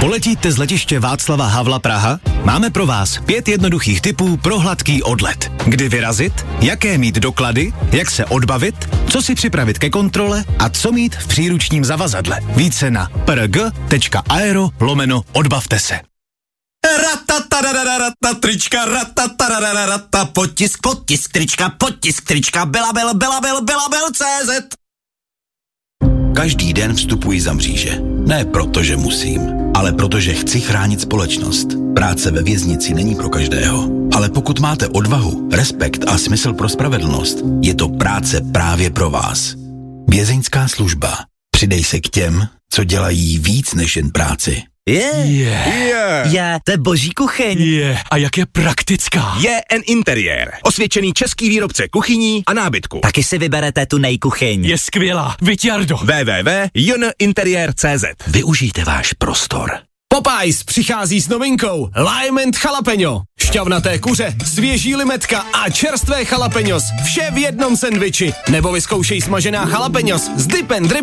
Poletíte z letiště Václava Havla Praha? Máme pro vás 5 jednoduchých tipů pro hladký odlet. Kdy vyrazit, jaké mít doklady, jak se odbavit, co si připravit ke kontrole a co mít v příručním zavazadle. Více na prg.aero/odbavte se. Ratatarararata, trička, ratatarararata, potisk, trička, belabel.cz. Každý den vstupuji za mříže. Ne proto, že musím, ale protože chci chránit společnost. Práce ve věznici není pro každého. Ale pokud máte odvahu, respekt a smysl pro spravedlnost, je to práce právě pro vás. Vězeňská služba. Přidej se k těm, co dělají víc než jen práci. To je boží kuchyň. A jak je praktická. JN Interiér. Osvědčený český výrobce kuchyní a nábytku. Taky si vyberete tu nejkuchyň. Je skvělá. Vyťardo. www.jninteriér.cz. Využijte váš prostor. Popeyes přichází s novinkou Lime and Jalapeno. Šťavnaté kuře, svěží limetka a čerstvé jalapeňos. Vše v jednom sendviči. Nebo vyzkoušej smažená jalapeňos s dip and drip